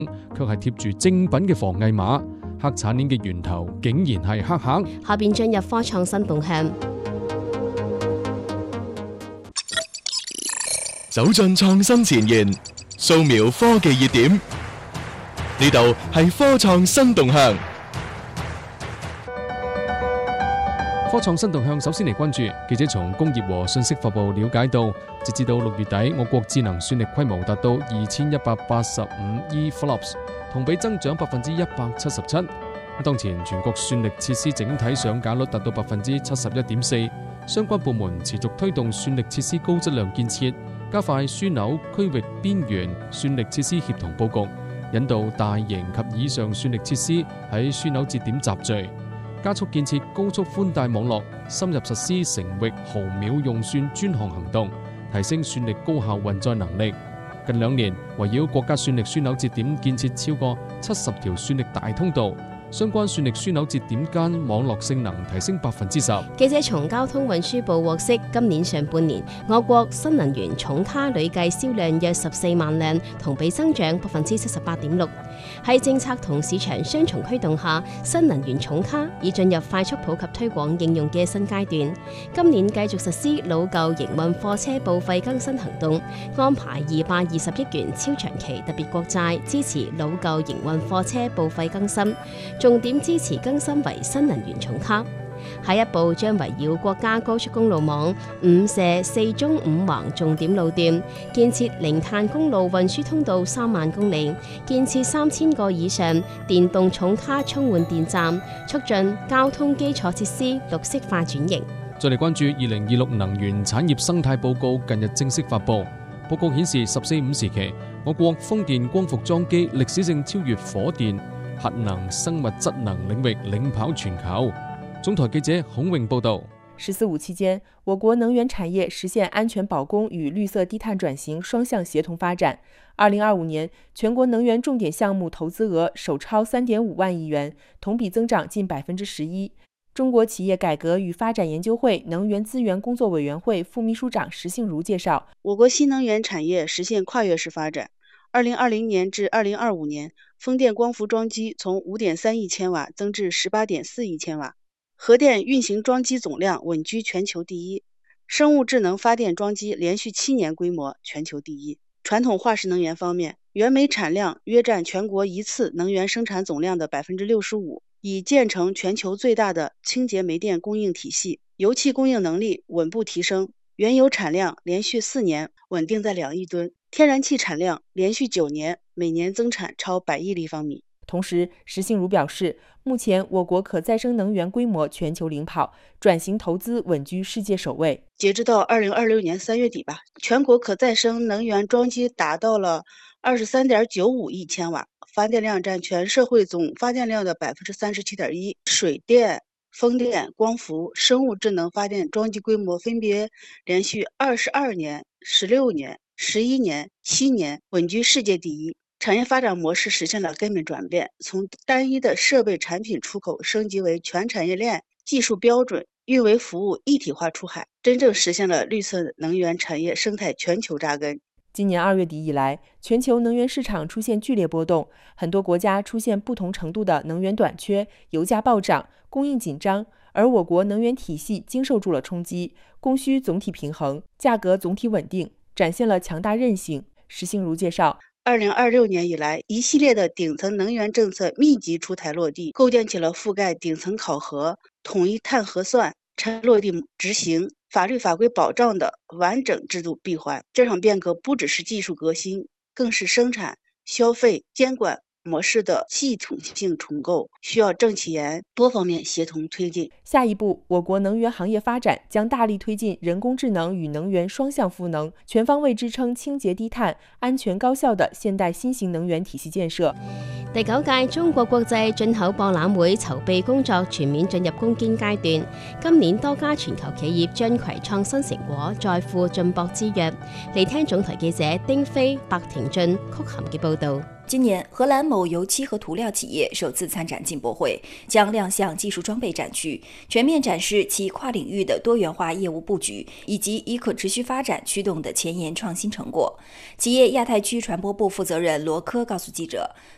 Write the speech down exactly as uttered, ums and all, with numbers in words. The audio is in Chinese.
卻係貼住正品嘅防偽碼。黑產鏈嘅源頭竟然係黑客。 下邊進入科創新動向， 走進創新前沿，掃描科技熱點。呢度係科創新動向。 科創新動向首先嚟關注，記者從工業和信息發布了解到，截至到六月底，我國智能算力規模達到二千一百八十五 E flops， 同比增長百分之一百七十七。當前全國算力設施整體上架率達到百分之七十一點四，相關部門持續推動算力設施高質量建設，加快樞紐區域邊緣算力設施協同佈局，引導大型及以上算力設施喺樞紐節點集聚。加速建設高速寬帶網絡，深入實施城域毫秒用算專項行動，提升算力高效運載能力。近兩年，圍繞國家算力樞紐節點建設超過七十條算力大通道，相關算力樞紐節點間網絡性能提升百分之十。 記者從交通運輸部獲悉，今年上半年我國新能源重卡累計銷量約十四萬輛，同比增長百分之七十八點六。喺政策同市場雙重驅動下，新能源重卡已進入快速普及推廣應用嘅新階段。今年繼續實施老舊營運貨車報廢更新行動，安排二百二十億元超長期特別國債支持老舊營運貨車報廢更新，重點支持更新為新能源重卡。下一步將圍繞國家高速公路網五瀉四縱五橫重點路段，建設零碳公路運輸通道三萬公里，建設三千個以上電動重卡充換電站，促進交通基礎設施綠色化轉型。 再嚟關注二零二六能源產業生態報告近日正式發布，報告顯示十四五時期，我國風電光伏裝機歷史性超越火電、核能、生物質能領域，領跑全球。總台記者孔穎報道。 十四五期間，我國能源產業實現安全保供與綠色低碳轉型雙向協同發展。二零二五年，全國能源重點項目投資額首超三點五萬億元，同比增長近百分之十一。中國企業改革與發展研究會能源資源工作委員會副秘書長石杏如介紹， 我國新能源產業實現跨越式發展。二零二零年至二零二五年，風電光伏裝機從五點三億千瓦增至十八點四億千瓦。核電運行裝機總量穩居全球第一，生物智能發電裝機連續七年規模全球第一。傳統化石能源方面，原煤產量約佔全國一次能源生產總量的百分之六十五，已建成全球最大的清潔煤電供應體系。油氣供應能力穩步提升，原油產量連續四年穩定在兩億噸，天然氣產量連續九年每年增產超百億立方米。 同時，石杏如表示，目前我國可再生能源規模全球領跑，轉型投資穩居世界首位。 截至到二零二六年三月底吧，全國可再生能源裝機達到了二十三點九五億千瓦，發電量佔全社會總發電量的百分之三十七點一。水電、風電、光伏、生物智能發電裝機規模分別連續二十二年、十六年、十一年、七年穩居世界第一。產業發展模式實現了根本轉變，從單一的設備產品出口升級為全產業鏈技術標準運維服務一體化出海，真正實現了綠色能源產業生態全球扎根。 今年二月底以來，全球能源市場出現劇烈波動，很多國家出現不同程度的能源短缺，油價暴漲，供應緊張，而我國能源體系經受住了衝擊，供需總體平衡，價格總體穩定，展現了強大韌性。石杏如介紹， 二零二六年以來，一系列的頂層能源政策密集出台落地，構建起了覆蓋頂層考核、統一碳核算、產業落地執行、法律法規保障的完整制度閉環。這場變革不只是技術革新，更是生產、消費、監管模式的系統性重構，需要政企研多方面協同推進。 下一步，我國能源行業發展將大力推進人工智能與能源雙向賦能，全方位支撐清潔低碳、安全高效的現代新型能源體系建設。 第九屆中國國際進口博覽會籌備工作全面進入攻堅階段。今年多家全球企業將攜創新成果，再赴進博之約。嚟聽總台記者丁飛、白廷俊、曲涵嘅報導。 今年，荷蘭某油漆和塗料企業首次參展進博會，將亮相技術裝備展區，全面展示其跨領域的多元化業務佈局，以及以可持續發展驅動的前沿創新成果。企業亞太區傳播部負責人羅科告訴記者，